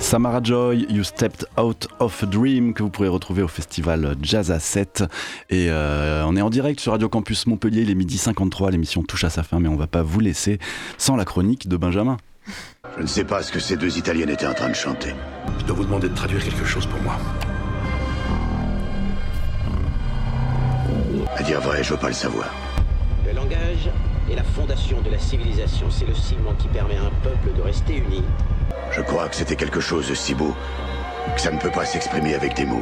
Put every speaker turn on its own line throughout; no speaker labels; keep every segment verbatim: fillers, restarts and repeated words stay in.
Samara Joy, You Stepped Out of a Dream, que vous pourrez retrouver au festival Jazz à sept. Et euh, on est en direct sur Radio Campus Montpellier, il est midi cinquante-trois, l'émission touche à sa fin, mais on va pas vous laisser sans la chronique de Benjamin.
Je ne sais pas ce que ces deux Italiennes étaient en train de chanter.
Je dois vous demander de traduire quelque chose pour moi.
À dire vrai, je veux pas le savoir.
Le langage est la fondation de la civilisation. C'est le ciment qui permet à un peuple de rester uni.
Je crois que c'était quelque chose de si beau que ça ne peut pas s'exprimer avec des mots.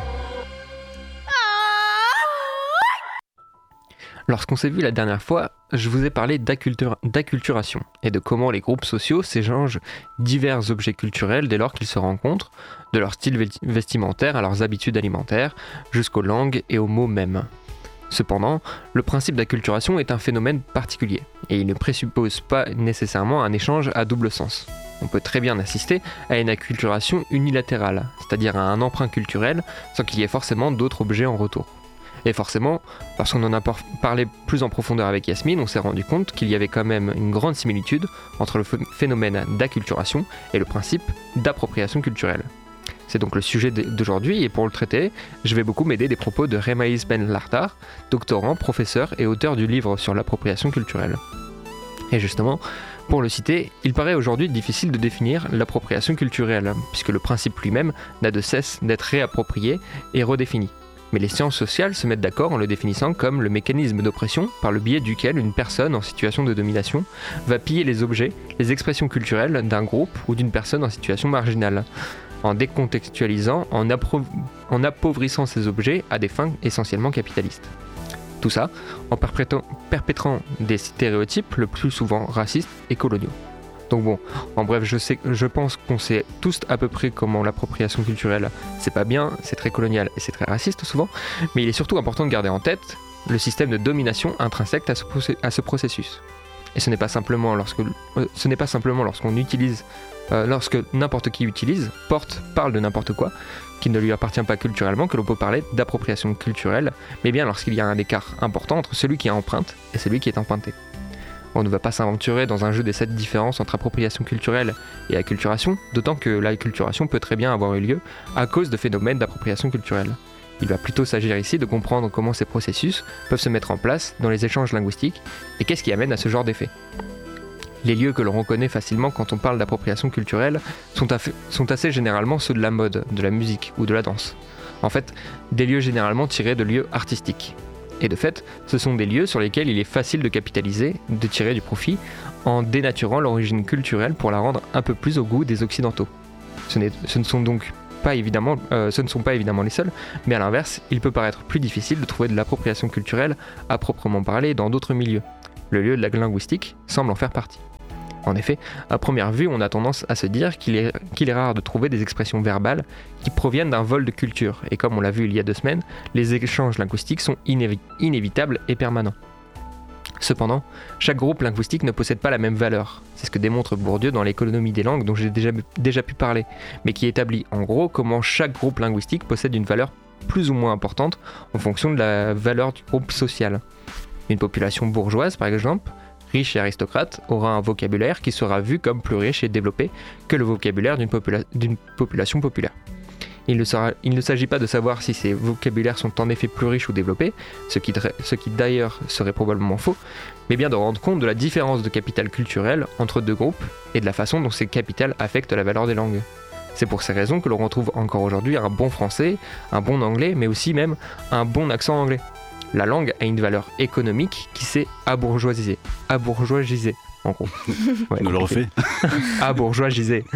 Lorsqu'on s'est vu la dernière fois, je vous ai parlé d'accultura- d'acculturation et de comment les groupes sociaux s'échangent divers objets culturels dès lors qu'ils se rencontrent, de leur style vestimentaire à leurs habitudes alimentaires, jusqu'aux langues et aux mots mêmes. Cependant, le principe d'acculturation est un phénomène particulier, et il ne présuppose pas nécessairement un échange à double sens. On peut très bien assister à une acculturation unilatérale, c'est-à-dire à un emprunt culturel, sans qu'il y ait forcément d'autres objets en retour. Et forcément, lorsqu'on en a parlé plus en profondeur avec Yasmine, on s'est rendu compte qu'il y avait quand même une grande similitude entre le phénomène d'acculturation et le principe d'appropriation culturelle. C'est donc le sujet d'aujourd'hui, et pour le traiter, je vais beaucoup m'aider des propos de Remaïs Ben Lartar, doctorant, professeur et auteur du livre sur l'appropriation culturelle. Et justement, pour le citer, il paraît aujourd'hui difficile de définir l'appropriation culturelle, puisque le principe lui-même n'a de cesse d'être réapproprié et redéfini. Mais les sciences sociales se mettent d'accord en le définissant comme le mécanisme d'oppression par le biais duquel une personne en situation de domination va piller les objets, les expressions culturelles d'un groupe ou d'une personne en situation marginale, en décontextualisant, en, appro- en appauvrissant ces objets à des fins essentiellement capitalistes. Tout ça en perpétrant, perpétrant des stéréotypes le plus souvent racistes et coloniaux. Donc bon, en bref, je, sais, je pense qu'on sait tous à peu près comment l'appropriation culturelle, c'est pas bien, c'est très colonial et c'est très raciste souvent, mais il est surtout important de garder en tête le système de domination intrinsèque à ce, procé- à ce processus. Et ce n'est pas simplement lorsque, euh, ce n'est pas simplement lorsqu'on utilise, euh, lorsque n'importe qui utilise, porte, parle de n'importe quoi, qui ne lui appartient pas culturellement, que l'on peut parler d'appropriation culturelle, mais bien lorsqu'il y a un écart important entre celui qui emprunte et celui qui est emprunté. On ne va pas s'aventurer dans un jeu des sept différences entre appropriation culturelle et acculturation, d'autant que l'acculturation peut très bien avoir eu lieu à cause de phénomènes d'appropriation culturelle. Il va plutôt s'agir ici de comprendre comment ces processus peuvent se mettre en place dans les échanges linguistiques et qu'est-ce qui amène à ce genre d'effet. Les lieux que l'on reconnaît facilement quand on parle d'appropriation culturelle sont, aff- sont assez généralement ceux de la mode, de la musique ou de la danse. En fait, des lieux généralement tirés de lieux artistiques. Et de fait, ce sont des lieux sur lesquels il est facile de capitaliser, de tirer du profit, en dénaturant l'origine culturelle pour la rendre un peu plus au goût des Occidentaux. Ce, n'est, ce ne sont donc pas évidemment, euh, ce ne sont pas évidemment les seuls, mais à l'inverse, il peut paraître plus difficile de trouver de l'appropriation culturelle à proprement parler dans d'autres milieux. Le lieu de la linguistique semble en faire partie. En effet, à première vue, on a tendance à se dire qu'il est, qu'il est rare de trouver des expressions verbales qui proviennent d'un vol de culture, et comme on l'a vu il y a deux semaines, les échanges linguistiques sont inévi- inévitables et permanents. Cependant, chaque groupe linguistique ne possède pas la même valeur. C'est ce que démontre Bourdieu dans l'économie des langues dont j'ai déjà, déjà pu parler, mais qui établit en gros comment chaque groupe linguistique possède une valeur plus ou moins importante en fonction de la valeur du groupe social. Une population bourgeoise, par exemple, riche et aristocrate, aura un vocabulaire qui sera vu comme plus riche et développé que le vocabulaire d'une, popula- d'une population populaire. Il ne, sera, il ne s'agit pas de savoir si ces vocabulaires sont en effet plus riches ou développés, ce qui, ce qui d'ailleurs serait probablement faux, mais bien de rendre compte de la différence de capital culturel entre deux groupes et de la façon dont ces capitals affectent la valeur des langues. C'est pour ces raisons que l'on retrouve encore aujourd'hui un bon français, un bon anglais, mais aussi même un bon accent anglais. La langue a une valeur économique qui s'est abourgeoisisée. Abourgeoisisée, en gros. Ouais,
On le refait.
Abourgeoisisée.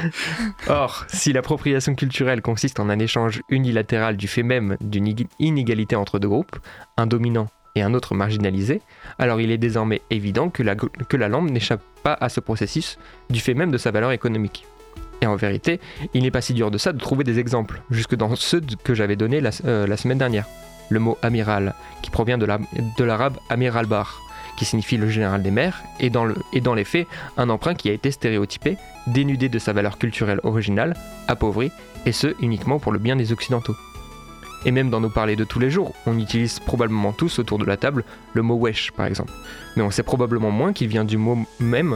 Or, si l'appropriation culturelle consiste en un échange unilatéral du fait même d'une inégalité entre deux groupes, un dominant et un autre marginalisé, alors il est désormais évident que la, que la langue n'échappe pas à ce processus du fait même de sa valeur économique. Et en vérité, il n'est pas si dur de ça de trouver des exemples, jusque dans ceux que j'avais donnés la, euh, la semaine dernière. Le mot amiral, qui provient de, la, de l'arabe Amir al-Bahr, qui signifie le général des mers, et dans, le, et dans les faits, un emprunt qui a été stéréotypé, dénudé de sa valeur culturelle originale, appauvri, et ce, uniquement pour le bien des Occidentaux. Et même dans nos parlers de tous les jours, on utilise probablement tous autour de la table le mot wesh, par exemple. Mais on sait probablement moins qu'il vient du mot même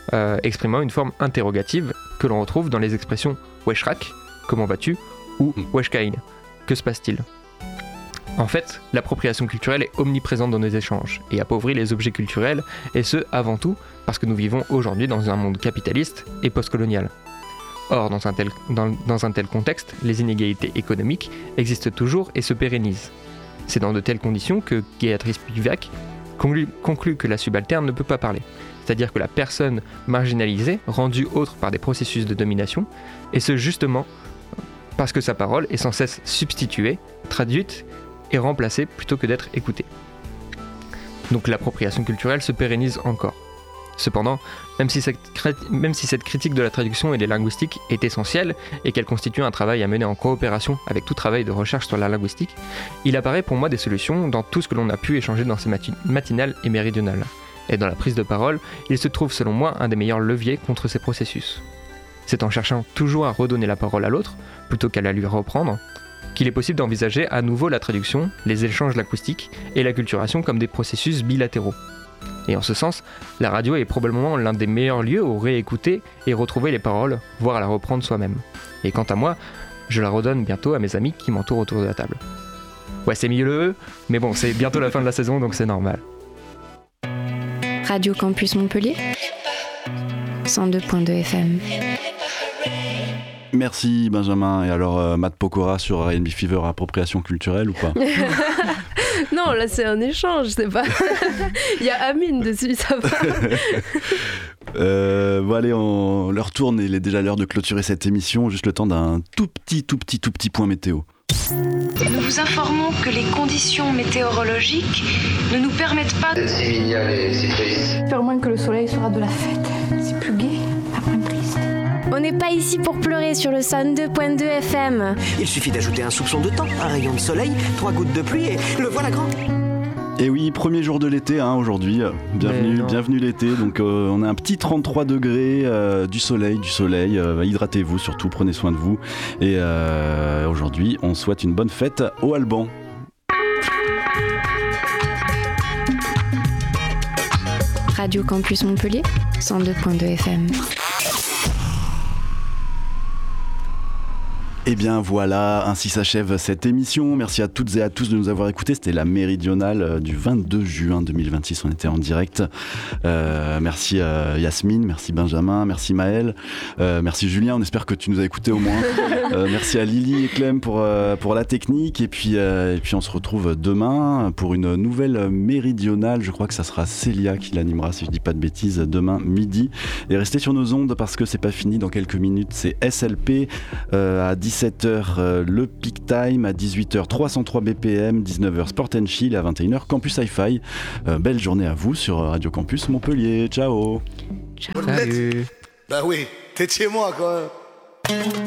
euh, exprimant une forme interrogative que l'on retrouve dans les expressions Weshrak, comment vas-tu, ou Weshkain, que se passe-t-il. En fait, l'appropriation culturelle est omniprésente dans nos échanges et appauvrit les objets culturels, et ce, avant tout, parce que nous vivons aujourd'hui dans un monde capitaliste et postcolonial. Or, dans un tel, dans, dans un tel contexte, les inégalités économiques existent toujours et se pérennisent. C'est dans de telles conditions que Béatrice Pivac conclut, conclut que la subalterne ne peut pas parler, c'est-à-dire que la personne marginalisée, rendue autre par des processus de domination, et ce justement parce que sa parole est sans cesse substituée, traduite et remplacée plutôt que d'être écoutée. Donc l'appropriation culturelle se pérennise encore. Cependant, même si, cette, même si cette critique de la traduction et des linguistiques est essentielle et qu'elle constitue un travail à mener en coopération avec tout travail de recherche sur la linguistique, il apparaît pour moi des solutions dans tout ce que l'on a pu échanger dans ces mati- matinales et méridionales. Et dans la prise de parole, il se trouve selon moi un des meilleurs leviers contre ces processus. C'est en cherchant toujours à redonner la parole à l'autre, plutôt qu'à la lui reprendre, qu'il est possible d'envisager à nouveau la traduction, les échanges linguistiques et l'acculturation comme des processus bilatéraux. Et en ce sens, la radio est probablement l'un des meilleurs lieux où réécouter et retrouver les paroles, voire la reprendre soi-même. Et quant à moi, je la redonne bientôt à mes amis qui m'entourent autour de la table. Ouais, c'est mielleux, mais bon, c'est bientôt la fin de la saison, donc c'est normal.
Radio Campus Montpellier, cent deux point deux F M.
Merci Benjamin. Et alors, euh, Matt Pokora sur R and B Fever, appropriation culturelle ou pas?
Non, là c'est un échange, c'est pas. Il y a Amine dessus, ça va.
euh, bon allez, on leur tourne, il est déjà l'heure de clôturer cette émission, juste le temps d'un tout petit, tout petit, tout petit point météo.
Nous vous informons que les conditions météorologiques ne nous permettent pas de...
C'est mignonne et c'est triste.
J'espère au moins que le soleil sera de la fête. C'est plus gai, pas moins triste.
On n'est pas ici pour pleurer sur le cent deux point deux F M.
Il suffit d'ajouter un soupçon de temps, un rayon de soleil, trois gouttes de pluie et le voilà grand.
Et oui, premier jour de l'été hein, aujourd'hui, bienvenue, bienvenue l'été, donc euh, on a un petit trente-trois degrés, euh, du soleil, du soleil, euh, hydratez-vous surtout, prenez soin de vous, et euh, aujourd'hui on souhaite une bonne fête au Alban.
Radio Campus Montpellier, cent deux point deux F M.
Et bien voilà, ainsi s'achève cette émission. Merci à toutes et à tous de nous avoir écoutés. C'était la méridionale du vingt-deux juin deux mille vingt-six. On était en direct. Euh, merci euh, Yasmine, merci Benjamin, merci Maël, euh, merci Julien. On espère que tu nous as écoutés au moins. Euh, merci à Lily et Clem pour, euh, pour la technique. Et puis, euh, et puis on se retrouve demain pour une nouvelle méridionale. Je crois que ça sera Célia qui l'animera, si je dis pas de bêtises, demain midi. Et restez sur nos ondes parce que c'est pas fini. Dans quelques minutes, c'est S L P euh, à dix-sept heures euh, le peak time, à dix-huit heures trois cent trois B P M, dix-neuf heures Sport and Chill et à vingt et une heures Campus Hi-Fi. Euh, belle journée à vous sur Radio Campus Montpellier. Ciao.
Ciao. Salut.
Bah oui, t'es de chez moi quand même.